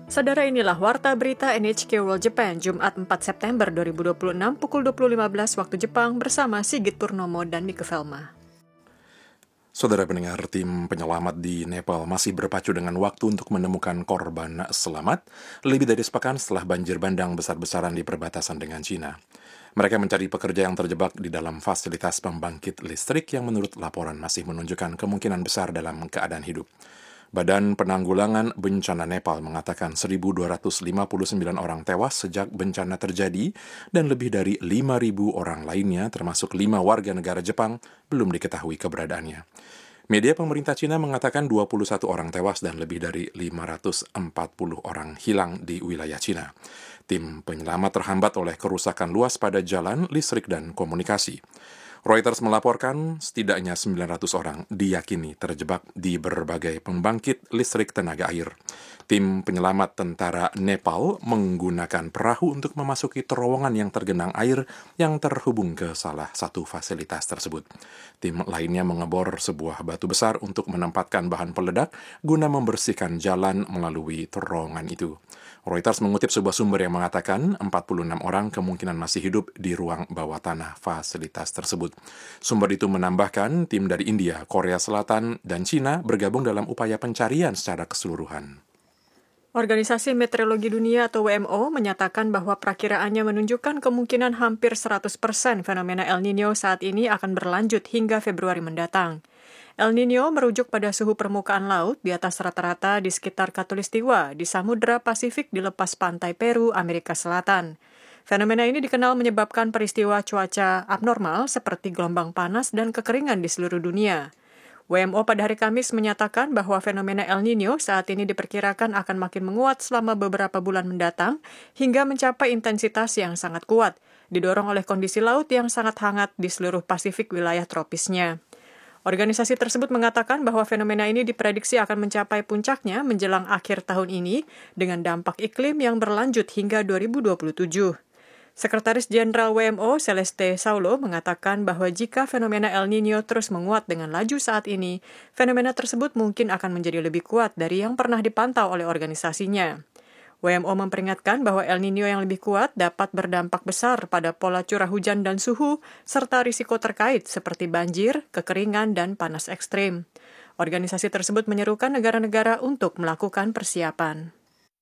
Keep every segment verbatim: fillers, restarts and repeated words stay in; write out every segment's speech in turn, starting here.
Saudara, inilah Warta Berita N H K World Japan, Jumat empat September dua ribu dua puluh enam, pukul dua puluh lima belas waktu Jepang, bersama Sigit Purnomo dan Mika Velma. Saudara pendengar, tim penyelamat di Nepal masih berpacu dengan waktu untuk menemukan korban selamat lebih dari sepekan setelah banjir bandang besar-besaran di perbatasan dengan Cina. Mereka mencari pekerja yang terjebak di dalam fasilitas pembangkit listrik yang menurut laporan masih menunjukkan kemungkinan besar dalam keadaan hidup. Badan Penanggulangan Bencana Nepal mengatakan seribu dua ratus lima puluh sembilan orang tewas sejak bencana terjadi dan lebih dari lima ribu orang lainnya, termasuk lima warga negara Jepang, belum diketahui keberadaannya. Media pemerintah Cina mengatakan dua puluh satu orang tewas dan lebih dari lima ratus empat puluh orang hilang di wilayah Cina. Tim penyelamat terhambat oleh kerusakan luas pada jalan, listrik, dan komunikasi. Reuters melaporkan setidaknya sembilan ratus orang diyakini terjebak di berbagai pembangkit listrik tenaga air. Tim penyelamat tentara Nepal menggunakan perahu untuk memasuki terowongan yang tergenang air yang terhubung ke salah satu fasilitas tersebut. Tim lainnya mengebor sebuah batu besar untuk menempatkan bahan peledak guna membersihkan jalan melalui terowongan itu. Reuters mengutip sebuah sumber yang mengatakan empat puluh enam orang kemungkinan masih hidup di ruang bawah tanah fasilitas tersebut. Sumber itu menambahkan tim dari India, Korea Selatan, dan Cina bergabung dalam upaya pencarian secara keseluruhan. Organisasi Meteorologi Dunia atau W M O menyatakan bahwa perakiraannya menunjukkan kemungkinan hampir seratus persen fenomena El Niño saat ini akan berlanjut hingga Februari mendatang. El Niño merujuk pada suhu permukaan laut di atas rata-rata di sekitar Khatulistiwa di Samudra Pasifik di lepas pantai Peru, Amerika Selatan. Fenomena ini dikenal menyebabkan peristiwa cuaca abnormal seperti gelombang panas dan kekeringan di seluruh dunia. W M O pada hari Kamis menyatakan bahwa fenomena El Niño saat ini diperkirakan akan makin menguat selama beberapa bulan mendatang hingga mencapai intensitas yang sangat kuat, didorong oleh kondisi laut yang sangat hangat di seluruh Pasifik wilayah tropisnya. Organisasi tersebut mengatakan bahwa fenomena ini diprediksi akan mencapai puncaknya menjelang akhir tahun ini dengan dampak iklim yang berlanjut hingga dua ribu dua puluh tujuh. Sekretaris Jenderal W M O Celeste Saulo mengatakan bahwa jika fenomena El Niño terus menguat dengan laju saat ini, fenomena tersebut mungkin akan menjadi lebih kuat dari yang pernah dipantau oleh organisasinya. W M O memperingatkan bahwa El Niño yang lebih kuat dapat berdampak besar pada pola curah hujan dan suhu, serta risiko terkait seperti banjir, kekeringan, dan panas ekstrim. Organisasi tersebut menyerukan negara-negara untuk melakukan persiapan.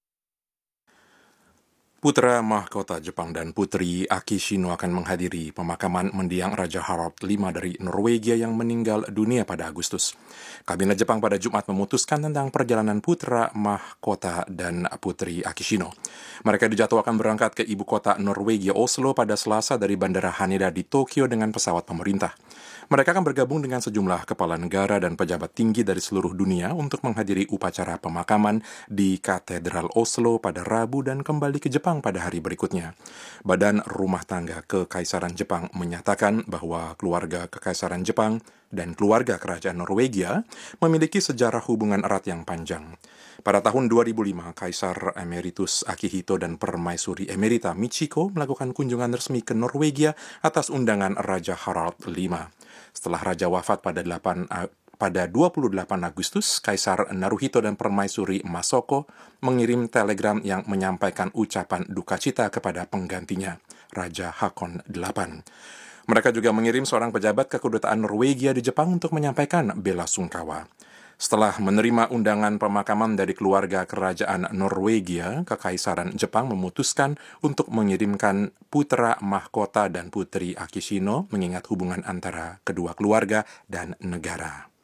Putra mahkota Jepang dan Putri Akishino akan menghadiri pemakaman mendiang Raja Harald kelima dari Norwegia yang meninggal dunia pada Agustus. Kabinet Jepang pada Jumat memutuskan tentang perjalanan putra mahkota dan Putri Akishino. Mereka dijadwalkan berangkat ke ibu kota Norwegia, Oslo, pada Selasa dari Bandara Haneda di Tokyo dengan pesawat pemerintah. Mereka akan bergabung dengan sejumlah kepala negara dan pejabat tinggi dari seluruh dunia untuk menghadiri upacara pemakaman di Katedral Oslo pada Rabu dan kembali ke Jepang pada hari berikutnya. Badan Rumah Tangga Kekaisaran Jepang menyatakan bahwa keluarga Kekaisaran Jepang dan keluarga Kerajaan Norwegia memiliki sejarah hubungan erat yang panjang. Pada tahun dua ribu lima, Kaisar Emeritus Akihito dan Permaisuri Emerita Michiko melakukan kunjungan resmi ke Norwegia atas undangan Raja Harald kelima. Setelah Raja wafat pada, delapan, pada dua puluh delapan Agustus, Kaisar Naruhito dan Permaisuri Masako mengirim telegram yang menyampaikan ucapan duka cita kepada penggantinya, Raja Hakon delapan. Mereka juga mengirim seorang pejabat ke kedutaan Norwegia di Jepang untuk menyampaikan bela sungkawa. Setelah menerima undangan pemakaman dari keluarga kerajaan Norwegia, Kekaisaran Jepang memutuskan untuk mengirimkan putra mahkota dan Putri Akishino mengingat hubungan antara kedua keluarga dan negara.